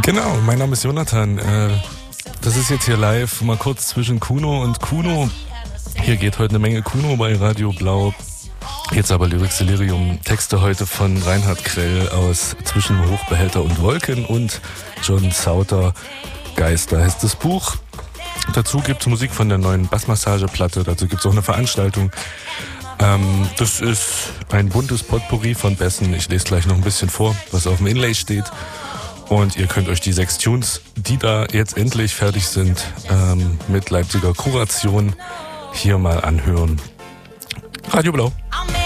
Genau, mein Name ist Jonathan. Das ist jetzt hier live, mal kurz zwischen Kuno und Kuno. Hier geht heute eine Menge Kuno bei Radio Blau. Jetzt aber Lyrics Delirium. Texte heute von Reinhard Krell aus Zwischen Hochbehälter und Wolken und John Sauter, Geister heißt das Buch. Dazu gibt es Musik von der neuen Bassmassageplatte. Dazu gibt es auch eine Veranstaltung. Das ist ein buntes Potpourri von Bässen. Ich lese gleich noch ein bisschen vor, was auf dem Inlay steht. Und ihr könnt euch die 6 Tunes, die da jetzt endlich fertig sind, mit Leipziger Kuration hier mal anhören. Radio Blau.